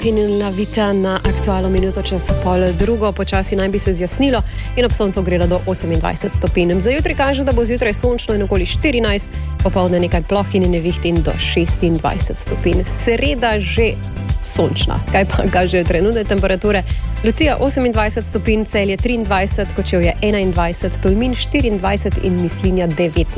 ukinila Vita na aktualno minuto čas pol drugo, počasi naj bi se zjasnilo in ob soncu grela do 28 stopinj. Za jutri kaže, da bo zjutraj sončno in okoli 14, popoldne nekaj ploh in neviht in do 26 stopinj. Sreda že sončna, kaj pa kažejo trenutne temperature. Lucija 28 stopinj, Celje 23, Kočevje 21, Tolmin 24 in Mislinja 19.